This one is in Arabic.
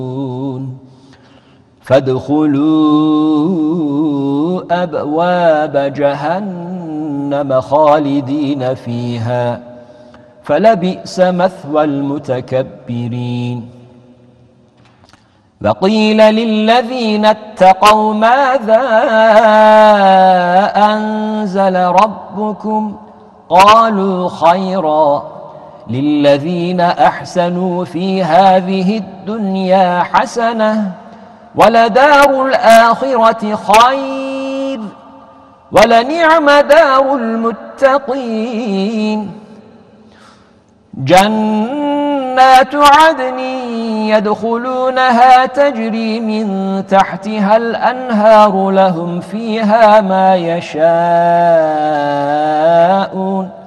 فادخلوا أبواب جهنم خالدين فيها فلبئس مثوى المتكبرين. وقيل للذين اتقوا ماذا أنزل ربكم قالوا خيرا للذين أحسنوا في هذه الدنيا حسنة ولدار الآخرة خير ولنعم دار المتقين. جنات عدن يدخلونها تجري من تحتها الأنهار لهم فيها ما يشاءون